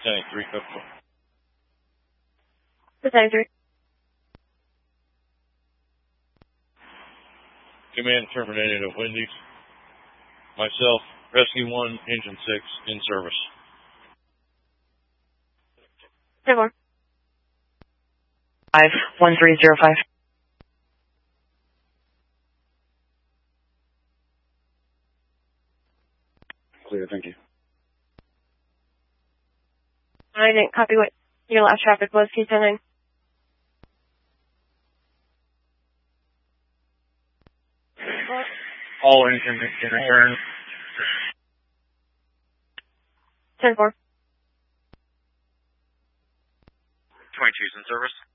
Tank 3, code 4. Tank 3. Command terminated at Wendy's. Myself, Rescue 1, Engine 6, in service. 10-4. 51305. Clear, thank you. I didn't copy what your last traffic was, T10. All engine in return. 10-4. 22's in service.